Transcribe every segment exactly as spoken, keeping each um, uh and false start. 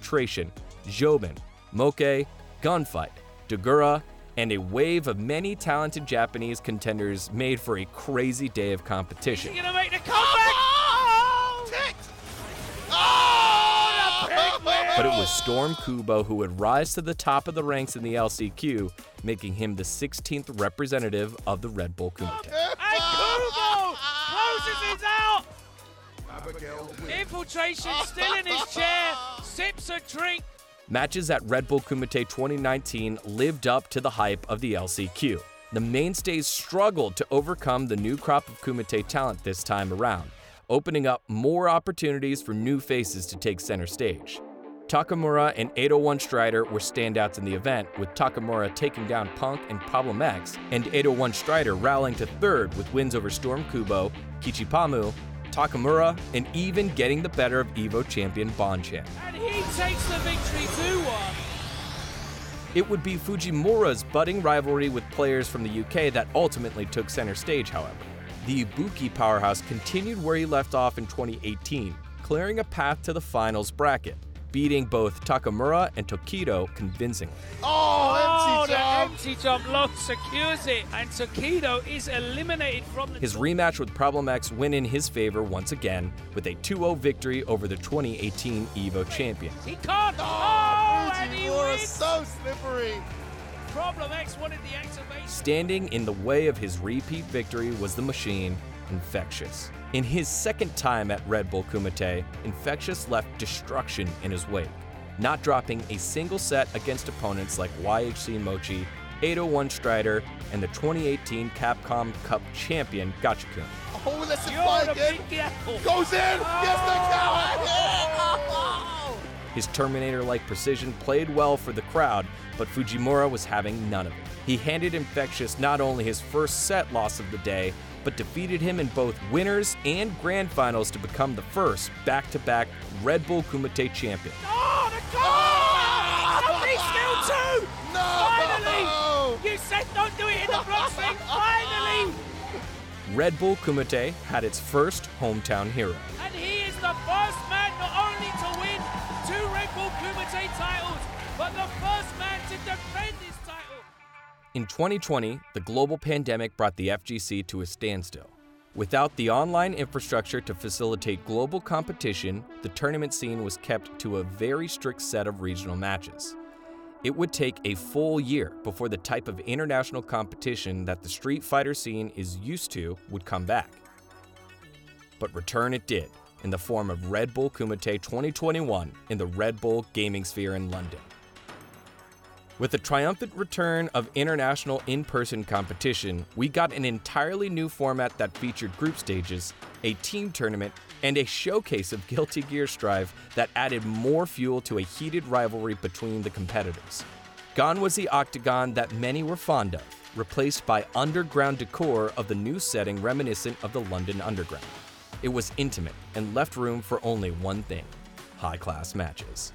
Infiltration, Joben, Moke, Gunfight, Dagura, and a wave of many talented Japanese contenders made for a crazy day of competition. He's gonna make the comeback! Oh! Oh, the big win! But it was Storm Kubo who would rise to the top of the ranks in the L C Q, making him the sixteenth representative of the Red Bull Kumite. And Kubo closes it out! Infiltration still in his chair, sips a drink. Matches at Red Bull Kumite twenty nineteen lived up to the hype of the L C Q. The mainstays struggled to overcome the new crop of Kumite talent this time around, opening up more opportunities for new faces to take center stage. Takamura and eight oh one Strider were standouts in the event, with Takamura taking down Punk and Problem X, and eight oh one Strider rallying to third with wins over Storm Kubo, Kichipamu, Takamura, and even getting the better of EVO champion Bonchan. And he takes the victory two one. It would be Fujimura's budding rivalry with players from the U K that ultimately took center stage, however. The Ibuki powerhouse continued where he left off in twenty eighteen, clearing a path to the finals bracket, beating both Takamura and Tokido convincingly. Oh, empty jump! The empty jump lock secures it, and Tokido is eliminated from the... His rematch with Problem X went in his favor once again, with a two oh victory over the twenty eighteen EVO champion. He can't! Oh, Oh, and he Fujimura wins! so slippery! Problem X wanted the activation. Standing in the way of his repeat victory was the machine, Infectious. In his second time at Red Bull Kumite, Infectious left destruction in his wake, not dropping a single set against opponents like Y H C Mochi, eight oh one Strider, and the twenty eighteen Capcom Cup champion Gachikun. Oh, let's You're fly the again! big apple. Goes in! Oh. Yes, the cow! His Terminator-like precision played well for the crowd, but Fujimura was having none of it. He handed Infectious not only his first set loss of the day, but defeated him in both winners and grand finals to become the first back-to-back Red Bull Kumite champion. Oh, the goal! Somebody skill two! No! Finally! You said don't do it in the block thing! Finally! Red Bull Kumite had its first hometown hero. And he is the first man not only to win two Red Bull Kumite titles, but the first man to defend his title. In twenty twenty, the global pandemic brought the F G C to a standstill. Without the online infrastructure to facilitate global competition, the tournament scene was kept to a very strict set of regional matches. It would take a full year before the type of international competition that the Street Fighter scene is used to would come back. But return it did, in the form of Red Bull Kumite twenty twenty-one in the Red Bull Gaming Sphere in London. With the triumphant return of international in-person competition, we got an entirely new format that featured group stages, a team tournament, and a showcase of Guilty Gear Strive that added more fuel to a heated rivalry between the competitors. Gone was the octagon that many were fond of, replaced by underground decor of the new setting reminiscent of the London Underground. It was intimate and left room for only one thing: high-class matches.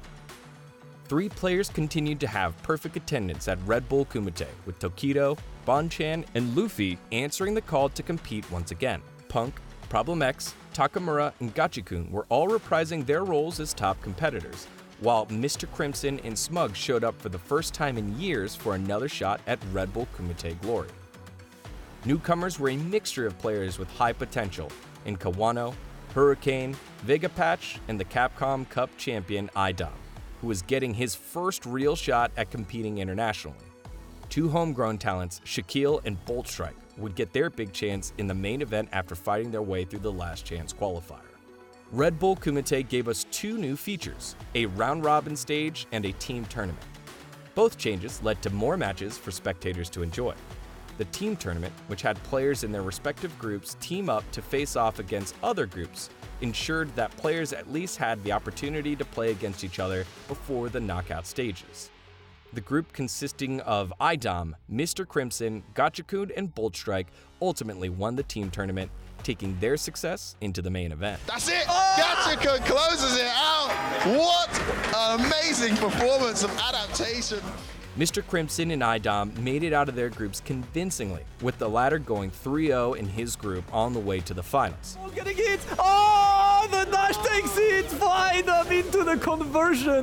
Three players continued to have perfect attendance at Red Bull Kumite, with Tokido, Bonchan, and Luffy answering the call to compete once again. Punk, Problem X, Takamura, and Gachikun were all reprising their roles as top competitors, while Mister Crimson and Smug showed up for the first time in years for another shot at Red Bull Kumite glory. Newcomers were a mixture of players with high potential in Kawano, Hurricane, Vegapatch, and the Capcom Cup champion Idom, who was getting his first real shot at competing internationally. Two homegrown talents, Shaquille and Bolt Strike, would get their big chance in the main event after fighting their way through the last chance qualifier. Red Bull Kumite gave us two new features, a round-robin stage and a team tournament. Both changes led to more matches for spectators to enjoy. The team tournament, which had players in their respective groups team up to face off against other groups, ensured that players at least had the opportunity to play against each other before the knockout stages. The group consisting of Idom, Mister Crimson, Gachikun, and Bolt Strike ultimately won the team tournament, taking their success into the main event. That's it! Gachikun closes it out! What an amazing performance of adaptation! Mister Crimson and Idom made it out of their groups convincingly, with the latter going three oh in his group on the way to the finals. Oh, getting hit! Oh, the dash takes it! Find them into the conversion!